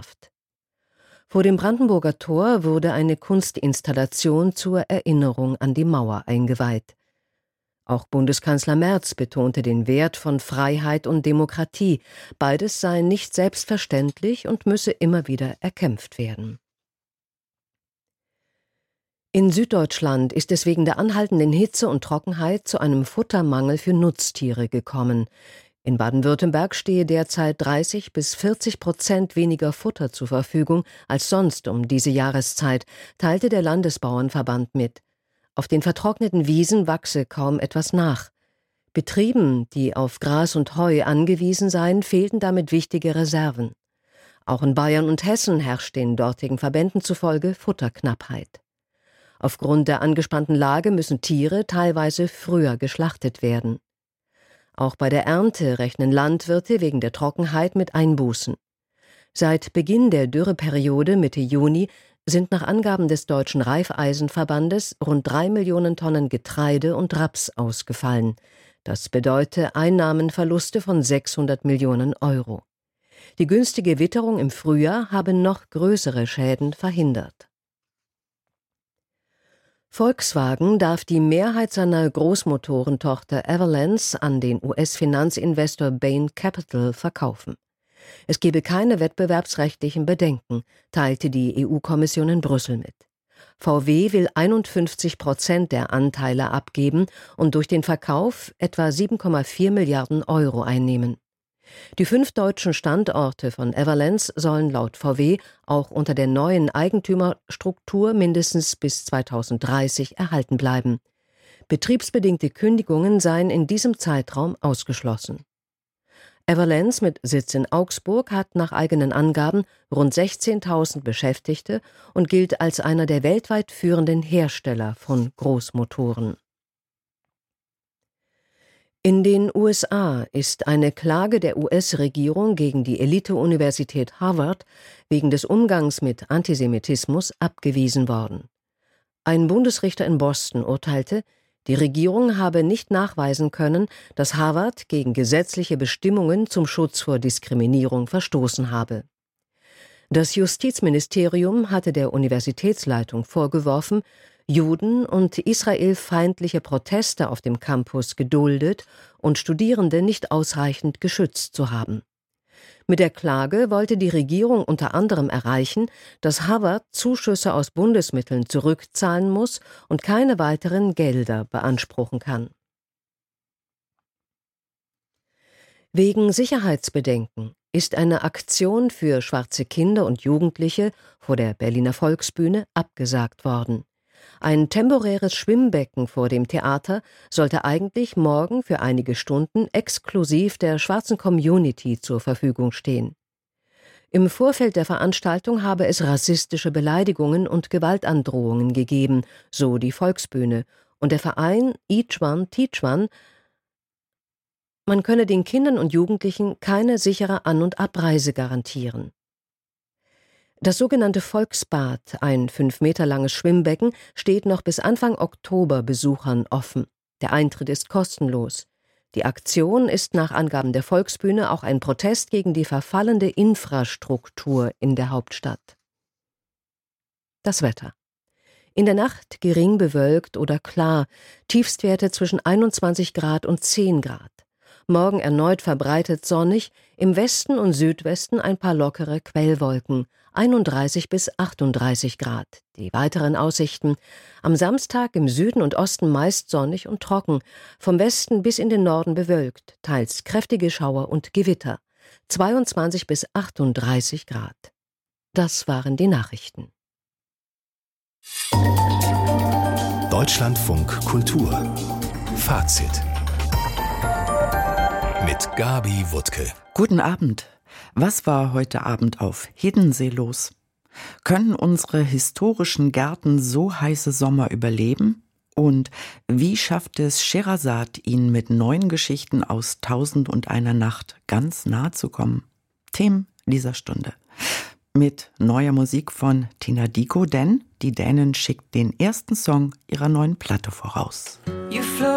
entschärft. Vor dem Brandenburger Tor wurde eine Kunstinstallation zur Erinnerung an die Mauer eingeweiht. Auch Bundeskanzler Merz betonte den Wert von Freiheit und Demokratie. Beides sei nicht selbstverständlich und müsse immer wieder erkämpft werden. In Süddeutschland ist es wegen der anhaltenden Hitze und Trockenheit zu einem Futtermangel für Nutztiere gekommen. In Baden-Württemberg stehe derzeit 30-40% weniger Futter zur Verfügung als sonst um diese Jahreszeit, teilte der Landesbauernverband mit. Auf den vertrockneten Wiesen wachse kaum etwas nach. Betrieben, die auf Gras und Heu angewiesen seien, fehlten damit wichtige Reserven. Auch in Bayern und Hessen herrscht den dortigen Verbänden zufolge Futterknappheit. Aufgrund der angespannten Lage müssen Tiere teilweise früher geschlachtet werden. Auch bei der Ernte rechnen Landwirte wegen der Trockenheit mit Einbußen. Seit Beginn der Dürreperiode Mitte Juni sind nach Angaben des Deutschen Reifeisenverbandes rund 3 Millionen Tonnen Getreide und Raps ausgefallen. Das bedeute Einnahmenverluste von 600 Millionen Euro. Die günstige Witterung im Frühjahr habe noch größere Schäden verhindert. Volkswagen darf die Mehrheit seiner Großmotorentochter Everlance an den US-Finanzinvestor Bain Capital verkaufen. Es gebe keine wettbewerbsrechtlichen Bedenken, teilte die EU-Kommission in Brüssel mit. VW will 51% der Anteile abgeben und durch den Verkauf etwa 7,4 Milliarden Euro einnehmen. Die 5 deutschen Standorte von Everlance sollen laut VW auch unter der neuen Eigentümerstruktur mindestens bis 2030 erhalten bleiben. Betriebsbedingte Kündigungen seien in diesem Zeitraum ausgeschlossen. Everlance mit Sitz in Augsburg hat nach eigenen Angaben rund 16.000 Beschäftigte und gilt als einer der weltweit führenden Hersteller von Großmotoren. In den USA ist eine Klage der US-Regierung gegen die Elite-Universität Harvard wegen des Umgangs mit Antisemitismus abgewiesen worden. Ein Bundesrichter in Boston urteilte, die Regierung habe nicht nachweisen können, dass Harvard gegen gesetzliche Bestimmungen zum Schutz vor Diskriminierung verstoßen habe. Das Justizministerium hatte der Universitätsleitung vorgeworfen, Juden und israelfeindliche Proteste auf dem Campus geduldet und Studierende nicht ausreichend geschützt zu haben. Mit der Klage wollte die Regierung unter anderem erreichen, dass Harvard Zuschüsse aus Bundesmitteln zurückzahlen muss und keine weiteren Gelder beanspruchen kann. Wegen Sicherheitsbedenken ist eine Aktion für schwarze Kinder und Jugendliche vor der Berliner Volksbühne abgesagt worden. Ein temporäres Schwimmbecken vor dem Theater sollte eigentlich morgen für einige Stunden exklusiv der schwarzen Community zur Verfügung stehen. Im Vorfeld der Veranstaltung habe es rassistische Beleidigungen und Gewaltandrohungen gegeben, so die Volksbühne, und der Verein Each One Teach One, man könne den Kindern und Jugendlichen keine sichere An- und Abreise garantieren. Das sogenannte Volksbad, ein 5 Meter langes Schwimmbecken, steht noch bis Anfang Oktober Besuchern offen. Der Eintritt ist kostenlos. Die Aktion ist nach Angaben der Volksbühne auch ein Protest gegen die verfallende Infrastruktur in der Hauptstadt. Das Wetter. In der Nacht gering bewölkt oder klar, Tiefstwerte zwischen 21 Grad und 10 Grad. Morgen erneut verbreitet sonnig, im Westen und Südwesten ein paar lockere Quellwolken, 31 bis 38 Grad. Die weiteren Aussichten: am Samstag im Süden und Osten meist sonnig und trocken, vom Westen bis in den Norden bewölkt, teils kräftige Schauer und Gewitter, 22 bis 38 Grad. Das waren die Nachrichten. Deutschlandfunk Kultur Fazit mit Gabi Wuttke. Guten Abend. Was war heute Abend auf Hiddensee los? Können unsere historischen Gärten so heiße Sommer überleben? Und wie schafft es Scheherazad, ihnen mit neuen Geschichten aus 1001 Nacht ganz nahe zu kommen? Themen dieser Stunde. Mit neuer Musik von Tina Dicko, denn die Dänin schickt den ersten Song ihrer neuen Platte voraus.